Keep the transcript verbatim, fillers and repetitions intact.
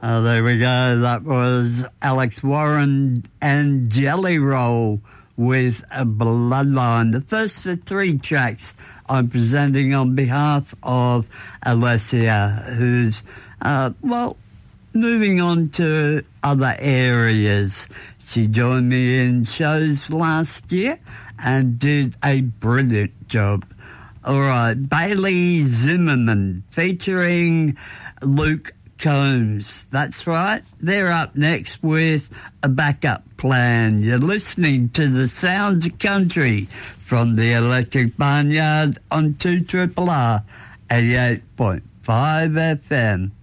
Oh, there we go. That was Alex Warren and Jelly Roll with a Bloodline. The first of three tracks I'm presenting on behalf of Alessia, who's, uh, well, moving on to other areas. She joined me in shows last year and did a brilliant job. All right, Bailey Zimmerman featuring Luke Combs. That's right. They're up next with a backup plan. You're listening to the sounds of country from the Electric Barnyard on two R R R eighty-eight point five F M.